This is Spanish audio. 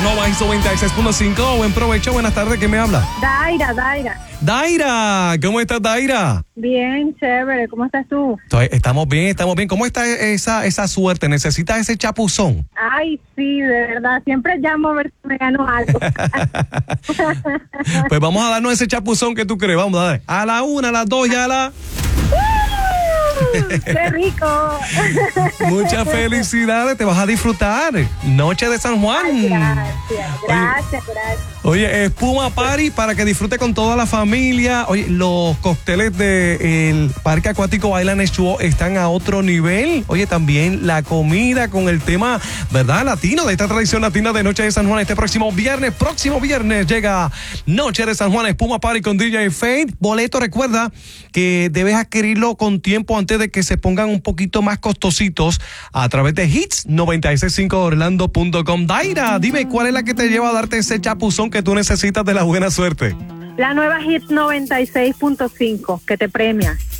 arroba Hits 96.5. Buen provecho, buenas tardes, ¿quién me habla? Daira, ¿cómo estás, Daira? Bien, chévere, ¿cómo estás tú? Estamos bien. ¿Cómo está esa suerte? ¿Necesitas ese chapuzón? Ay, sí, de verdad, siempre llamo a ver si me gano algo. Pues vamos a darnos ese chapuzón que tú crees, vamos a dar. A la 1, a las 2 y a la... ¡Qué rico! Muchas felicidades, te vas a disfrutar. Noche de San Juan. Ay, gracias. Oye, Espuma Party para que disfrute con toda la familia. Oye, los cócteles del Parque Acuático Island Show están a otro nivel. Oye, también la comida con el tema, ¿verdad? Latino, de esta tradición latina de Noche de San Juan. Este próximo viernes llega Noche de San Juan, Espuma Party con DJ Fade. Boleto, recuerda que debes adquirirlo con tiempo antes de que se pongan un poquito más costositos a través de hits965orlando.com. Daira, dime, ¿cuál es la que te lleva a darte ese chapuzón que tú necesitas de la buena suerte? La nueva Hits 96.5, que te premia.